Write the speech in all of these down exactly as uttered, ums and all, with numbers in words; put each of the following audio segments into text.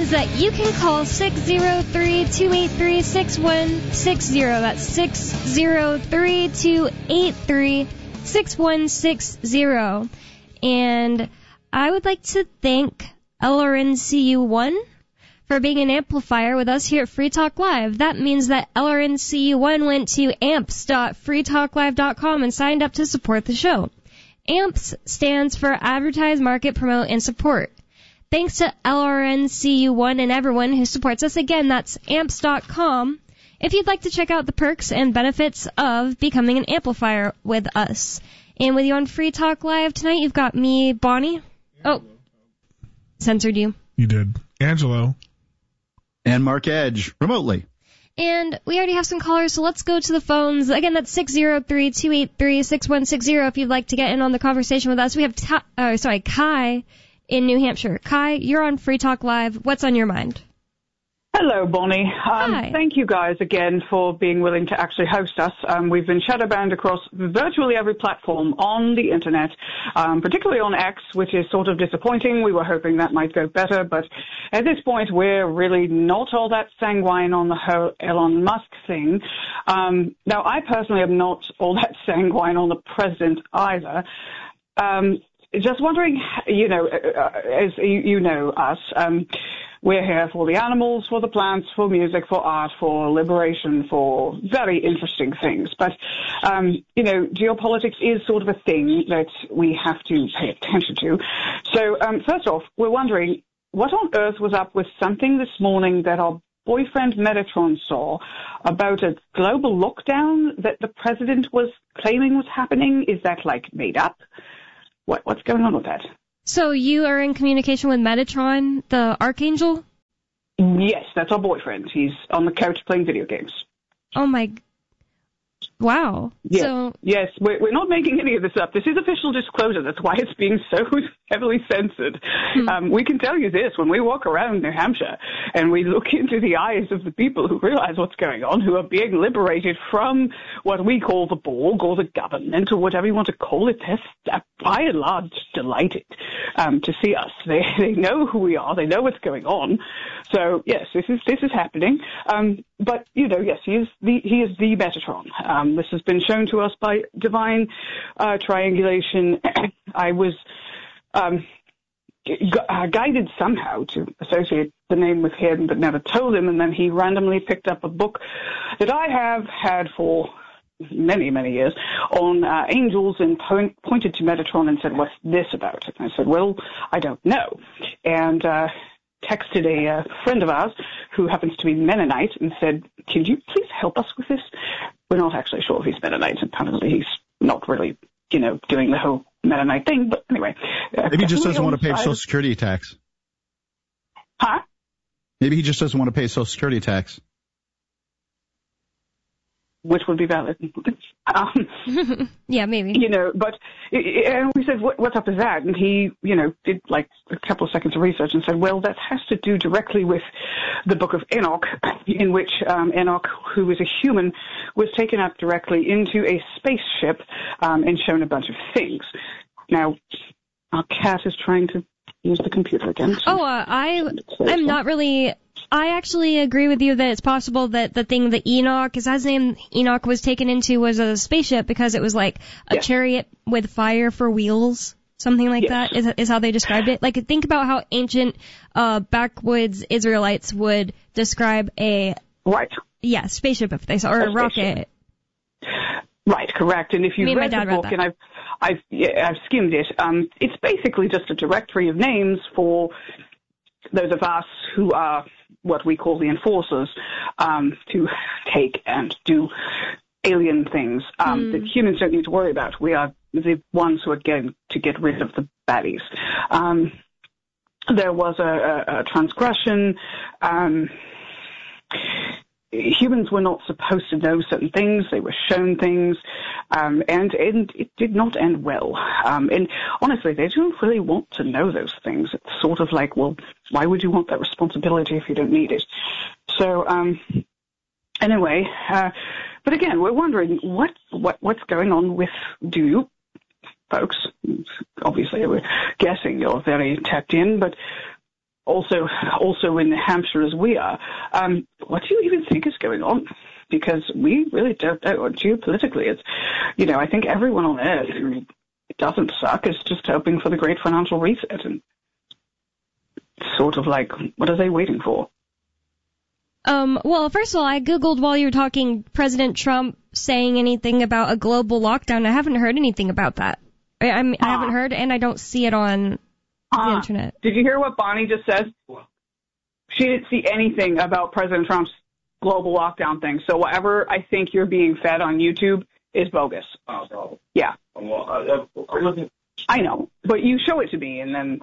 means that you can call six zero three, two eight three, six one six zero. That's six zero three, two eight three, six one six zero. And I would like to thank L R N C U one for being an amplifier with us here at Free Talk Live. That means that L R N C U one went to amps dot free talk live dot com and signed up to support the show. AMPS stands for Advertise, Market, Promote, and Support. Thanks to L R N C U one and everyone who supports us. Again, that's amps dot com if you'd like to check out the perks and benefits of becoming an amplifier with us. And with you on Free Talk Live tonight, you've got me, Bonnie. Oh, censored you. You did. Angelo. And Mark Edge, remotely. And we already have some callers, so let's go to the phones. Again, that's six zero three, two eight three, six one six zero if you'd like to get in on the conversation with us. We have, ta- uh, sorry, Kai in New Hampshire. Kai, you're on Free Talk Live. What's on your mind? Hello, Bonnie. Um, Hi. Thank you guys again for being willing to actually host us. Um, we've been shadow banned across virtually every platform on the Internet, um, particularly on X, which is sort of disappointing. We were hoping that might go better, but at this point, we're really not all that sanguine on the whole Elon Musk thing. Um, now, I personally am not all that sanguine on the president either. Um, just wondering, you know, as you, you know us, um, we're here for the animals, for the plants, for music, for art, for liberation, for very interesting things. But, um, you know, geopolitics is sort of a thing that we have to pay attention to. So, um, first off, we're wondering, what on earth was up with something this morning that our boyfriend Metatron saw about a global lockdown that the president was claiming was happening? Is that, like, made up? What, what's going on with that? So you are in communication with Metatron, the Archangel? Yes, that's our boyfriend. He's on the couch playing video games. Oh, my... Wow. Yes, So, yes, we're, we're not making any of this up. This is official disclosure. That's why it's being so heavily censored. Hmm. Um, we can tell you this. When we walk around New Hampshire and we look into the eyes of the people who realize what's going on, who are being liberated from what we call the Borg or the government or whatever you want to call it, they're by and large delighted um, to see us. They, they know who we are. They know what's going on. So, yes, this is this is happening. Um, but, you know, yes, he is the, he is the Metatron. Um, this has been shown to us by divine uh, triangulation. I was um, gu- uh, guided somehow to associate the name with him, but never told him, and then he randomly picked up a book that I have had for many, many years on uh, angels and point, pointed to Metatron and said, what's this about? And I said, well, I don't know. And uh, texted a uh, friend of ours who happens to be Mennonite and said, can you please help us with this? We're not actually sure if he's Mennonite. Apparently he's not really, you know, doing the whole Mennonite thing. But anyway. Uh, Maybe he just doesn't want to pay Social Security tax. Huh? Maybe he just doesn't want to pay Social Security tax. Which would be valid. um, yeah, maybe. You know, but, and we said, what, what's up with that? And he, you know, did like a couple of seconds of research and said, well, that has to do directly with the book of Enoch, in which um, Enoch, who was a human, was taken up directly into a spaceship um, and shown a bunch of things. Now, our cat is trying to use the computer again. So oh, uh, I, I'm not really... I actually agree with you that it's possible that the thing that Enoch, is his name, Enoch was taken into was a spaceship because it was like a yes. chariot with fire for wheels, something like yes. that is, is how they described it. Like, think about how ancient uh, backwoods Israelites would describe a right, yeah, spaceship if they saw, or a, a rocket. Right, correct. And if you read the book, read and I've I've yeah, I've skimmed it, um, it's basically just a directory of names for those of us who are what we call the enforcers, um, to take and do alien things um, mm. that humans don't need to worry about. We are the ones who are getting to get rid of the baddies. Um, there was a, a, a transgression. Um, humans were not supposed to know certain things. They were shown things, um, and, and it did not end well. Um, and honestly, they don't really want to know those things. It's sort of like, well, why would you want that responsibility if you don't need it? So, um, anyway, uh, but again, we're wondering what, what what's going on with, do you folks, obviously we're guessing you're very tapped in, but also also in New Hampshire as we are. Um, what do you even think is going on? Because we really don't know. Geopolitically, it's, you know, I think everyone on Earth who doesn't suck is just hoping for the great financial reset. And it's sort of like, what are they waiting for? Um, well, first of all, I Googled while you were talking President Trump saying anything about a global lockdown. I haven't heard anything about that. I, I, mean, ah. I haven't heard, and I don't see it on ah. the internet. Did you hear what Bonnie just said? She didn't see anything about President Trump's global lockdown thing. So whatever I think you're being fed on YouTube is bogus. Oh, yeah. I know, but you show it to me, and then...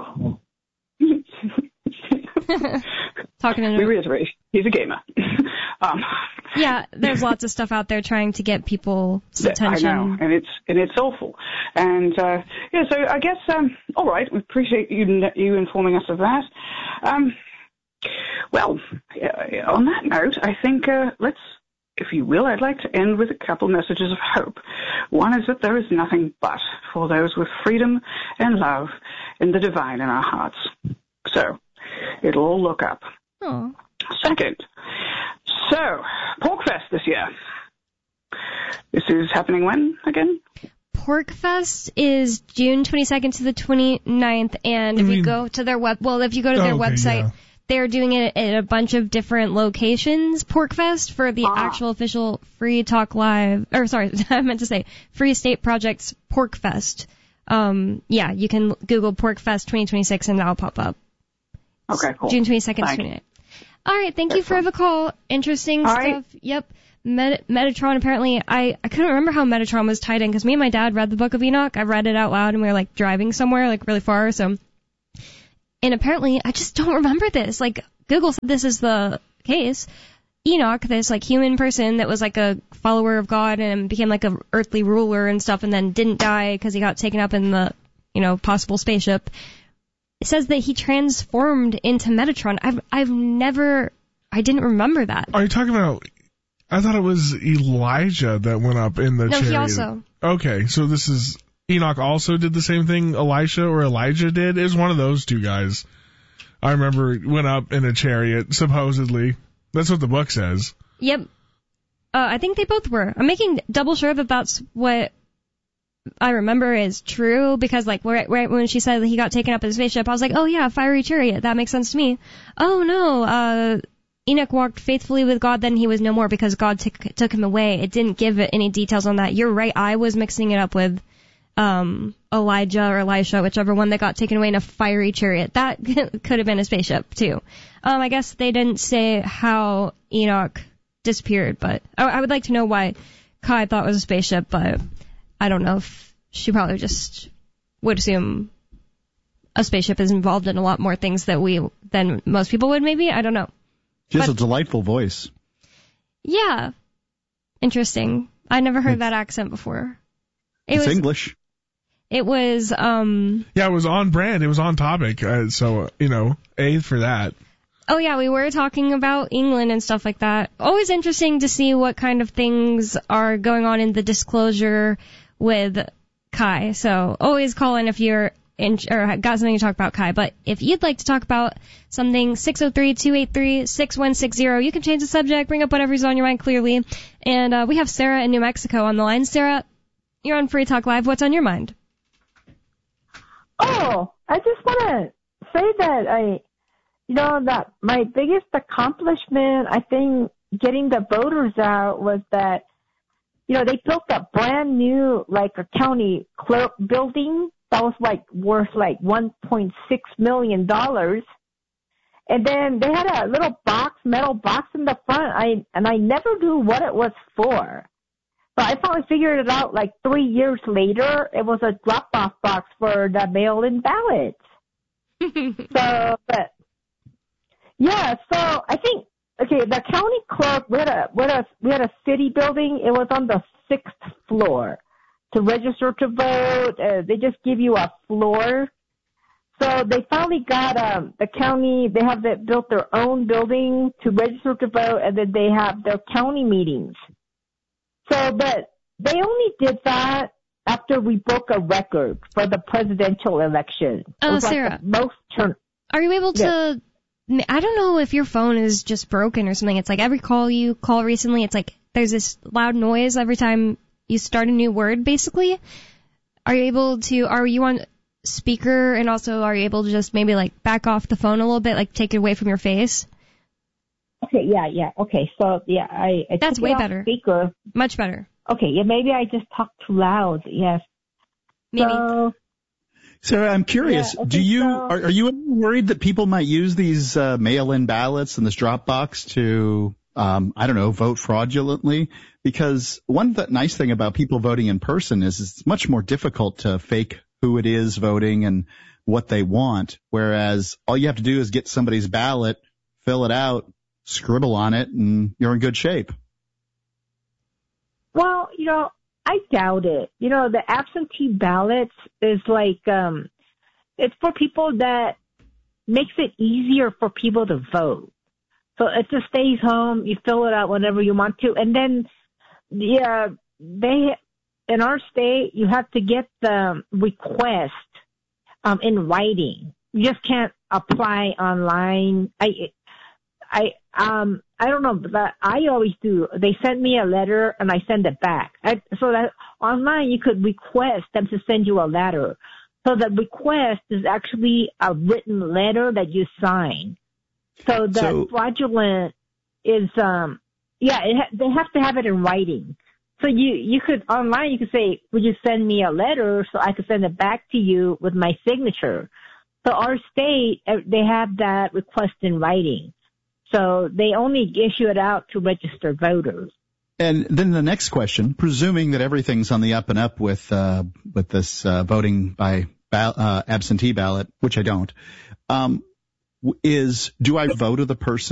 Talking to we reiterate, he's a gamer. um, yeah, there's lots of stuff out there trying to get people's attention. I know, and it's and it's awful. And uh, yeah, so I guess um, all right, we appreciate you you informing us of that. Um, well, yeah, on that note, I think uh, let's, if you will, I'd like to end with a couple messages of hope. One is that there is nothing but for those with freedom and love and the divine in our hearts. So it'll all look up. Oh. Second, so Porkfest this year. This is happening when again? Porkfest is June twenty-second to the twenty-ninth, and if you go to their web, well, if you go to their oh, okay, website, yeah. they're doing it at a bunch of different locations. Porkfest for the ah. actual official Free Talk Live, or sorry, I meant to say Free State Project's Porkfest. Um, yeah, you can Google Porkfest twenty twenty-six and that'll pop up. Okay, cool. June twenty-second to twenty-ninth. All right, thank Excellent. you for the call. Interesting All stuff. Right. Yep. Met- Metatron, apparently, I, I couldn't remember how Metatron was tied in, because me and my dad read the Book of Enoch. I read it out loud, and we were, like, driving somewhere, like, really far, so... And apparently, I just don't remember this. Like, Google said this is the case. Enoch, this, like, human person that was, like, a follower of God and became, like, a earthly ruler and stuff, and then didn't die because he got taken up in the, you know, possible spaceship... It says that he transformed into Metatron. I've I've never, I didn't remember that. Are you talking about, I thought it was Elijah that went up in the no, chariot. No, he also. Okay, so this is, Enoch also did the same thing Elisha or Elijah did? It was one of those two guys. I remember went up in a chariot, supposedly. That's what the book says. Yep. Uh, I think they both were. I'm making double sure that that's what I remember is true, because like right, right when she said that he got taken up in a spaceship, I was like, oh yeah, fiery chariot, that makes sense to me. Oh no, uh, Enoch walked faithfully with God, then he was no more because God took took him away. It didn't give any details on that. You're right, I was mixing it up with um Elijah or Elisha, whichever one that got taken away in a fiery chariot. That could have been a spaceship too. Um, I guess they didn't say how Enoch disappeared, but I, I would like to know why Kai thought it was a spaceship, but I don't know if she probably just would assume a spaceship is involved in a lot more things that we than most people would, maybe. I don't know. She has but, a delightful voice. Yeah. Interesting. I never heard it's, that accent before. It it's was, English. It was, um... Yeah, it was on brand. It was on topic. Uh, so, you know, A for that. Oh, yeah, we were talking about England and stuff like that. Always interesting to see what kind of things are going on in the disclosure with Kai. So always call in if you're in, or got something to talk about Kai. But if you'd like to talk about something, six oh three, two eight three, six one six zero. You can change the subject, bring up whatever's on your mind clearly. And uh, we have Sarah in New Mexico on the line. Sarah, you're on Free Talk Live. What's on your mind? Oh, I just want to say that I, you know, that my biggest accomplishment, I think, getting the voters out was that, you know, they built a brand new, like, a county clerk building that was, like, worth, like, one point six million dollars. And then they had a little box, metal box in the front, I and I never knew what it was for. But I finally figured it out, like, three years later. It was a drop-off box for the mail-in ballots. so, but, yeah, so I think, okay, the county clerk, we had a, we had a, we had a city building. It was on the sixth floor. To register to vote, uh, they just give you a floor. So they finally got um, the county, they have the, built their own building to register to vote, and then they have their county meetings. So, but they only did that after we broke a record for the presidential election. Oh, like Sarah. most turn. Are you able to... Yes. I don't know if your phone is just broken or something. It's like every call you call recently, it's like there's this loud noise every time you start a new word, basically. Are you able to, are you on speaker, and also are you able to just maybe like back off the phone a little bit, like take it away from your face? Okay, yeah, yeah. Okay, so yeah, I, I That's took way it off better. Speaker. Much better. Okay, yeah, maybe I just talked too loud. Yes. Maybe. So, Sarah, I'm curious. Yeah, okay, do you so- are, are you worried that people might use these uh, mail-in ballots in this drop box to, um, I don't know, vote fraudulently? Because one th- nice thing about people voting in person is it's much more difficult to fake who it is voting and what they want. Whereas all you have to do is get somebody's ballot, fill it out, scribble on it, and you're in good shape. well, you know, I doubt it. You know, the absentee ballots is like, um, it's for people that makes it easier for people to vote. So it just stays home. You fill it out whenever you want to. And then, yeah, they, in our state, you have to get the request, um, in writing. You just can't apply online. I, I, um, I don't know, but I always do. They send me a letter and I send it back. I, so that online you could request them to send you a letter. So the request is actually a written letter that you sign. So the So- fraudulent is, um, yeah, it ha- they have to have it in writing. So you, you could, online you could say, would you send me a letter so I could send it back to you with my signature? So our state, uh, they have that request in writing. So they only issue it out to registered voters. And then the next question, presuming that everything's on the up and up with uh, with this uh, voting by ba- uh, absentee ballot, which I don't, um, is do I vote of the person